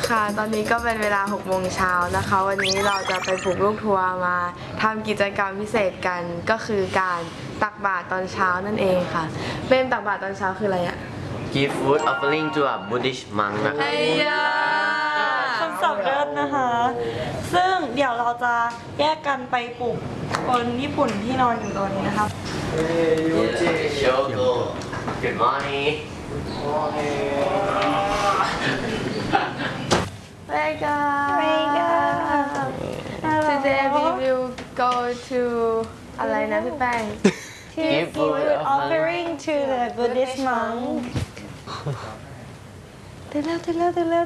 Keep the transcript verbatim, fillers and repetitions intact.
ค่ะตอนนี้ก็เป็นเวลาหกโมงเช้านะคะวันนี้เราจะไปปลุกลูกทัวร์มาทำกิจกรรมพิเศษกันก็คือการตักบาตรตอนเช้านั่นเองค่ะเป็นตักบาตรตอนเช้าคืออะไรอะ Give food offering to a Buddhist monk นะครับไอ้ยาคำศัพท์เลิศนะคะ ซึ่งเดี๋ยวเราจะแยกกันไปปลุกคนญี่ปุ่นที่นอนอยู่ตรงนี้นะคะ Shogo Good morning Wake up Wake up Today we will go to อะไรนะพี่แป้ง Give food offering to the Buddhist monk ตื่นแล้วตื่นแล้วตื่นแล้ว